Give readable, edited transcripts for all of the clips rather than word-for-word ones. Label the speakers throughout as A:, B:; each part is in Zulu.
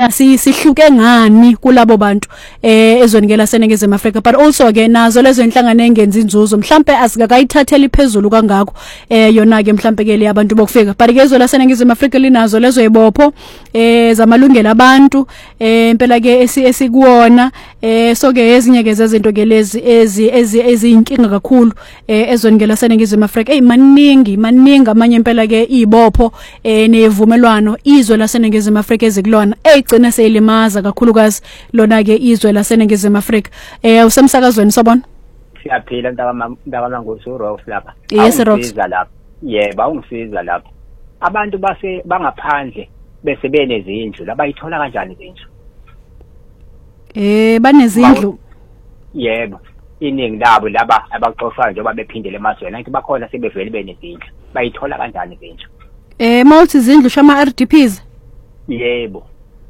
A: thina sihluke ngani kulabo bantu ezweni ke laseNingizimu Afrika, but also ke nazo lezo inhlangano engenza inzuzo mhlambe asikakayithatheli phezulu kangako yona ke mhlambe ke abantu bokufika, but ke ezwe laseNingizimu Afrika linazo lezo ibopho zamalungelo abantu impela ke esikuwona so ke ezinye ke zezinto ke lezi eziyinkinga kakhulu ezweni ke laseNingizimu Afrika. Maningi amanye impela ke ibopho nevumelwano izwe laseNingizimu Afrika ezikulona egcina seyilimaza kakhulukazi lona ke izwe laseNingizimu Afrika. Usemsakazweni sobona
B: siyaphila ndaba ngosuro lapha.
A: Yes,
B: awungisiza lapha. Yebo, awungisiza lapha. Abantu base bangaphandle bese benezindlu labayithola kanjani izindlu?
A: Banezindlu.
B: Yebo, iningi labo laba abaxoshwayo njengoba bephindele emazweni angithi bakhona sebevele benezindlu. Bayithola kanjani izindlu?
A: Mawuthi izindlu shama RDPs.
B: Yebo.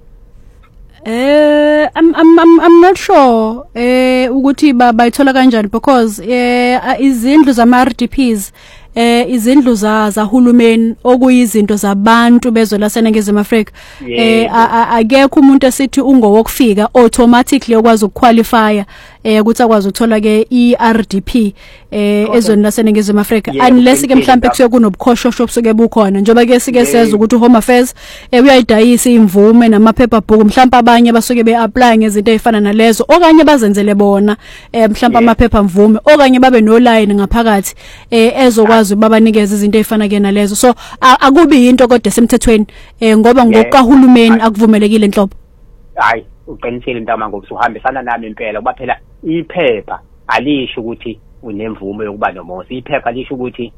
A: I'm not sure ukuthi bayithola kanjani because izindlu zama RDPs izindlu zahulumeni okuyizinto zabantu bezwe laseNingizimu Afrika. Akekho umuntu esithi ungowokufika automatically okwazi ukuqualifya ukuthi akwazi ukuthola ke iRDP ezweni laseNingizimu Afrika unless ke mhlambe kusuke kunobukhosho obusuke bukhona njengoba ke sike seza ukuthi uHome Affairs uyayidayisa imvume namaphepha book mhlambe abanye basuke beapply ngezinto ezifana nalezo okanye bazenzele bona mhlambe amaphepha mvume okanye babe no line ngaphakathi ezokwazi babanikeza izinto ezifana ke nalezo. So akubi into kodwa semthethweni ngoba ngokahulumeni akuvumelekile enhlobo.
B: Hayi uqinisile ntama ngokuthi uhambisana nami impela kuba phela iphepha alisho ukuthi unemvume yokuba nomuzi. Iphepha lisho ukuthi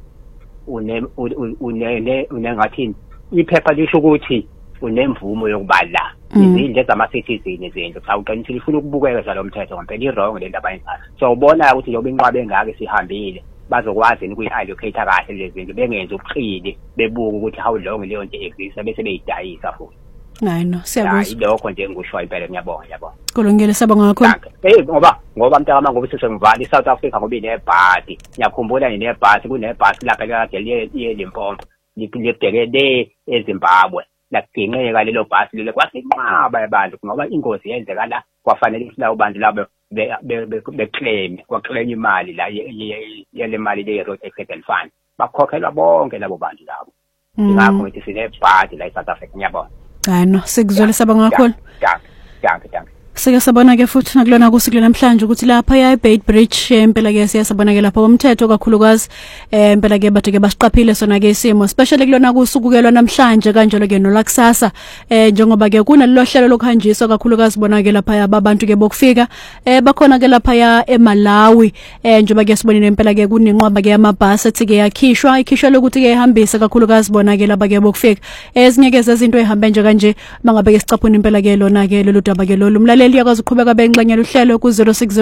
B: unengathini. Iphepha lisho ukuthi unemvume yokuba la. Izindlu zama-citizen izindlu awuqinisile ifuna ukubukeka njalo umthetho ngempela i-wrong le ndaba yenzayo. So ubona ukuthi njengoba inqwabe engaka sihambile bazokwazi ukuyi-allocate kahle lezi zinto bengenza ubuqili bebuka ukuthi how long leyo nto exist bese beyidayisa futhi.
A: Hayi no siyakuzwa.
B: Lokho nje ngikusho impela ngiyabonga yabona.
A: Kulungile sabonga kakhulu.
B: Ngoba mntaka ngoba sesengivali iSouth Africa ngoba inebhasi. Ngiyakhumbula inebhasi kunebhasi lapha kade liye Limpopo libhekele eZimbabwe. Laginqeka lelo bhasi lelo kwasinqaba abantu ngoba ingozi yenzeka la kwafanele isilawo bantu labo beclaim imali la yele mali le road accident fund bakhokhelwa bonke labo bantu labo. Ingakho ngithi sinebhadi la eSouth Africa ngiyabona.
A: Hayi no sikuzwela sabonga kakhulu.
B: Danke.
A: Sike sabona ke futhi nakulona kusikule namhlanje ukuthi lapha ya eBait Bridge impela ke siyasabona ke lapha umthetho kakhulukazi impela ke bathe ke basiqaphile sona ke isimo especially kulona kusukukelwa namhlanje kanjalo ke nolakusasa njengoba ke kunalelo hlelo lokhanjiswa kakhulukazi bona ke lapha abantu ke bokufika bakhona ke lapha ya eMalawi njengoba ke sibonile impela ke kunenqwaba ke yamabhasi ethi ke yakhishwa lokuthi ke ihambise kakhulukazi bona ke lapha ke bokufika ezinye ke zezinto ezihambe nje kanje mangabe ke sicaphuna impela ke lona ke lolu daba ke lolu liyakwazi ukuqhubeka benxenyela uhlelo ku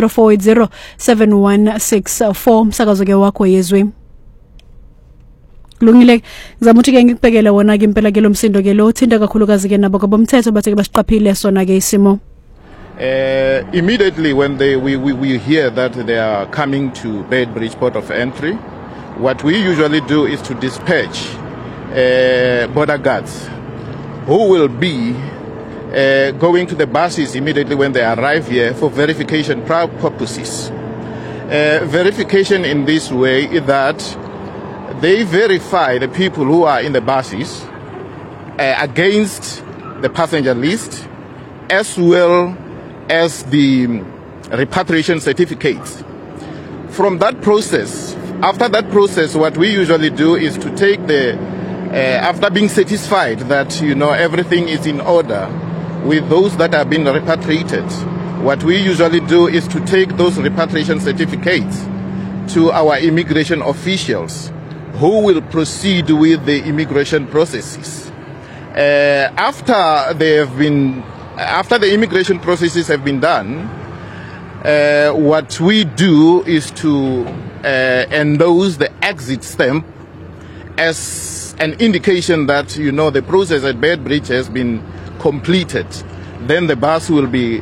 A: 0604807164 umsakazo ke wakho yezwe. Kulungile ngizama ukuthi ke ngikubhekele wona ke impela ke lo msindo ke lo uthinta kakhulukazi ke nabo bomthetho bathe ke basiqaphile sona ke isimo.
C: Immediately when we hear that they are coming to Bait Bridge port of entry, what we usually do is to dispatch border guards who will be going to the buses immediately when they arrive here for verification purposes. Verification in this way is that they verify the people who are in the buses against the passenger list as well as the repatriation certificates. From that process, after that process, what we usually do is to take after being satisfied that everything is in order with those that have been repatriated, what we usually do is to take those repatriation certificates to our immigration officials who will proceed with the immigration processes. After the immigration processes have been done, what we do is to endorse the exit stamp as an indication that the process at Bait Bridge has been completed. Then the bus will be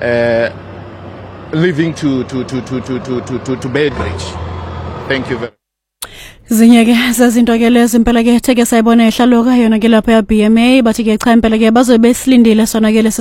C: leaving to Bait Bridge. Thank you very much.
A: Zinye ke zazinto ke lezo impela ke theke sayibona ehlaloka yona ke lapha ya BMA bathi ke cha impela ke bazobe besilindile sona ke